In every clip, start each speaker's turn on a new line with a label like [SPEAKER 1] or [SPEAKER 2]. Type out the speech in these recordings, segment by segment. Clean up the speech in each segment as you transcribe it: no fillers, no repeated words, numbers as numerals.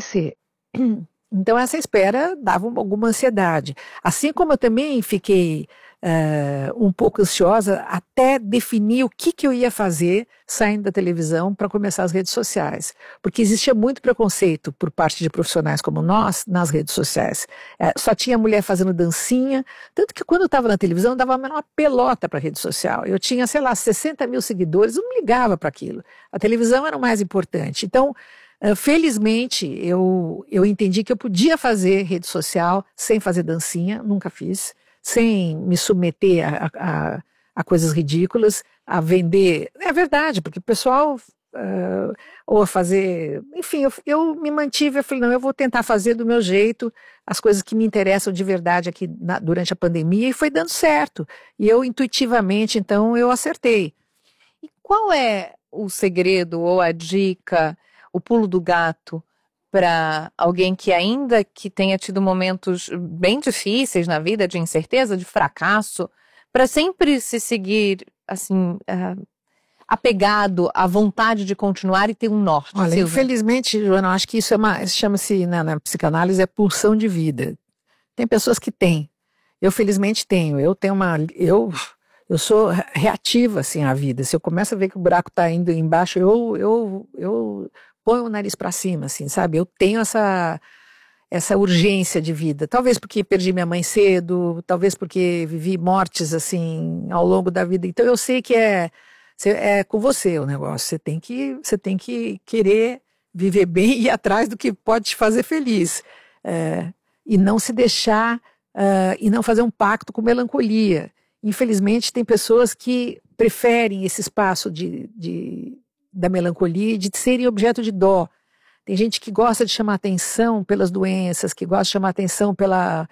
[SPEAKER 1] acontecer. Então, essa espera dava alguma ansiedade. Assim como eu também fiquei um pouco ansiosa até definir o que eu ia fazer saindo da televisão para começar as redes sociais. Porque existia muito preconceito por parte de profissionais como nós nas redes sociais. Só tinha mulher fazendo dancinha, tanto que quando eu estava na televisão eu dava uma pelota para a rede social. Eu tinha, sei lá, 60 mil seguidores, eu não ligava para aquilo. A televisão era o mais importante. Então, felizmente, eu entendi que eu podia fazer rede social sem fazer dancinha, nunca fiz, sem me submeter a coisas ridículas, a vender. É verdade, porque o pessoal, ou a fazer. Enfim, eu me mantive, eu falei, não, eu vou tentar fazer do meu jeito as coisas que me interessam de verdade aqui durante a pandemia, e foi dando certo. E eu, intuitivamente, então, eu acertei.
[SPEAKER 2] E qual é o segredo ou a dica, o pulo do gato, para alguém que ainda que tenha tido momentos bem difíceis na vida, de incerteza, de fracasso, para sempre se seguir assim, apegado à vontade de continuar e ter um norte?
[SPEAKER 1] Olha,
[SPEAKER 2] Silvia.
[SPEAKER 1] Infelizmente, Joana, eu acho que isso chama-se, na psicanálise, pulsão de vida. Tem pessoas que têm. Eu, felizmente, tenho. Eu sou reativa, assim, à vida. Se eu começo a ver que o buraco está indo embaixo, eu ponho o nariz para cima, assim, sabe? Eu tenho essa urgência de vida. Talvez porque perdi minha mãe cedo, talvez porque vivi mortes, assim, ao longo da vida. Então, eu sei que é com você o negócio. Você tem que querer viver bem e ir atrás do que pode te fazer feliz. E não se deixar, e não fazer um pacto com melancolia. Infelizmente, tem pessoas que preferem esse espaço da melancolia e de serem objeto de dó. Tem gente que gosta de chamar atenção pelas doenças, que gosta de chamar atenção pela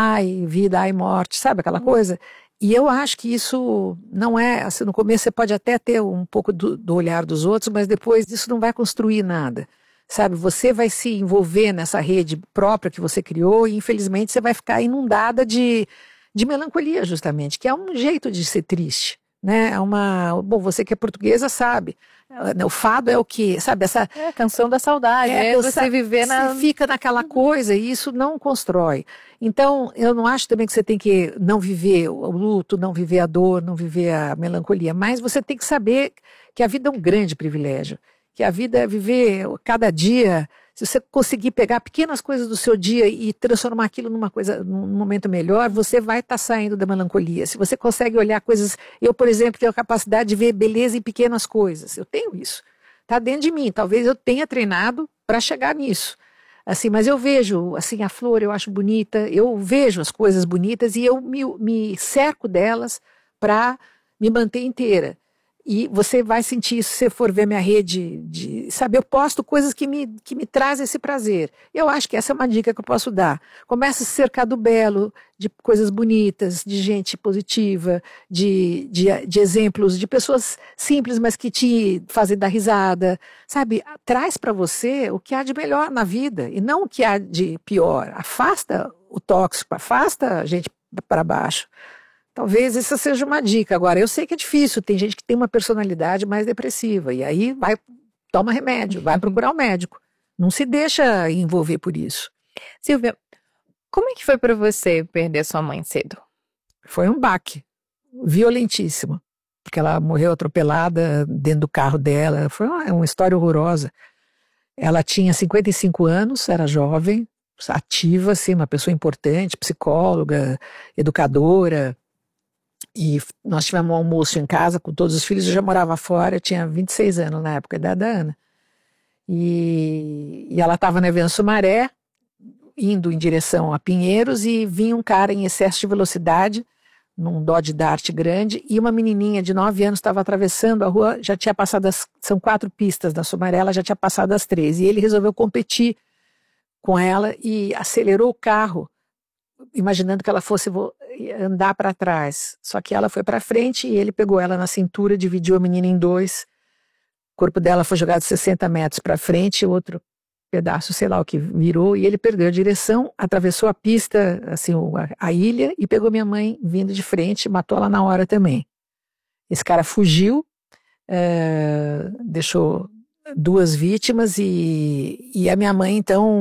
[SPEAKER 1] vida, morte, sabe aquela coisa? E eu acho que isso não é, assim, no começo você pode até ter um pouco do olhar dos outros, mas depois isso não vai construir nada, sabe? Você vai se envolver nessa rede própria que você criou e infelizmente você vai ficar inundada de melancolia, justamente, que é um jeito de ser triste, né? Bom, você que é portuguesa sabe, o fado é o que, sabe, essa...
[SPEAKER 2] É a canção da saudade, você viver
[SPEAKER 1] Você fica naquela coisa e isso não constrói. Então, eu não acho também que você tem que não viver o luto, não viver a dor, não viver a melancolia, mas você tem que saber que a vida é um grande privilégio, que a vida é viver cada dia. Se você conseguir pegar pequenas coisas do seu dia e transformar aquilo num momento melhor, você vai estar saindo da melancolia. Se você consegue olhar coisas... Eu, por exemplo, tenho a capacidade de ver beleza em pequenas coisas. Eu tenho isso. Está dentro de mim. Talvez eu tenha treinado para chegar nisso. Assim, mas eu vejo, assim, a flor eu acho bonita, eu vejo as coisas bonitas e eu me cerco delas para me manter inteira. E você vai sentir isso se você for ver minha rede sabe, eu posto coisas que me trazem esse prazer. Eu acho que essa é uma dica que eu posso dar. Comece a se cercar do belo, de coisas bonitas, de gente positiva, de exemplos, de pessoas simples, mas que te fazem dar risada. Sabe, traz para você o que há de melhor na vida e não o que há de pior. Afasta o tóxico, afasta a gente para baixo. Talvez essa seja uma dica. Agora, eu sei que é difícil, tem gente que tem uma personalidade mais depressiva, e aí toma remédio, vai procurar um médico. Não se deixa envolver por isso.
[SPEAKER 2] Silvia, como é que foi para você perder sua mãe cedo?
[SPEAKER 1] Foi um baque, violentíssimo, porque ela morreu atropelada dentro do carro dela, foi uma história horrorosa. Ela tinha 55 anos, era jovem, ativa, assim, uma pessoa importante, psicóloga, educadora. E nós tivemos um almoço em casa com todos os filhos. Eu já morava fora, eu tinha 26 anos na época, a idade da Ana. E ela estava na Avenida Sumaré, indo em direção a Pinheiros, e vinha um cara em excesso de velocidade, num Dodge Dart grande, e uma menininha de 9 anos estava atravessando a rua, já tinha passado, são 4 pistas da Sumaré, ela já tinha passado as 3, e ele resolveu competir com ela e acelerou o carro, imaginando que ela fosse andar para trás. Só que ela foi para frente e ele pegou ela na cintura, dividiu a menina em 2. O corpo dela foi jogado 60 metros para frente, outro pedaço, sei lá o que, virou, e ele perdeu a direção, atravessou a pista, assim, a ilha, e pegou minha mãe vindo de frente, matou ela na hora também. Esse cara fugiu, deixou 2 vítimas e a minha mãe, então,